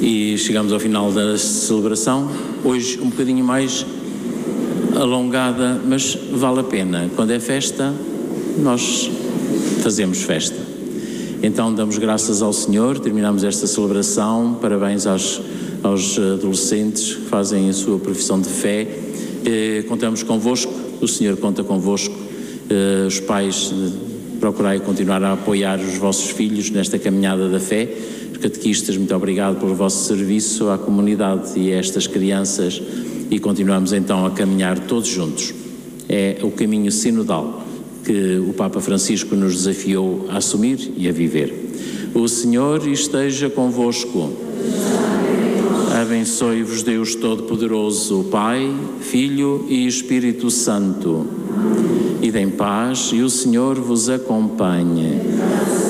E chegamos ao final da celebração, hoje um bocadinho mais alongada, mas vale a pena. Quando é festa, nós fazemos festa. Então damos graças ao Senhor, terminamos esta celebração, parabéns aos adolescentes que fazem a sua profissão de fé. Contamos convosco, o Senhor conta convosco, os pais procurai continuar a apoiar os vossos filhos nesta caminhada da fé. Os catequistas, muito obrigado pelo vosso serviço à comunidade e a estas crianças, e continuamos então a caminhar todos juntos. É o caminho sinodal que o Papa Francisco nos desafiou a assumir e a viver. O Senhor esteja convosco. Abençoe-vos Deus Todo-Poderoso, Pai, Filho e Espírito Santo. Idem paz e o Senhor vos acompanhe.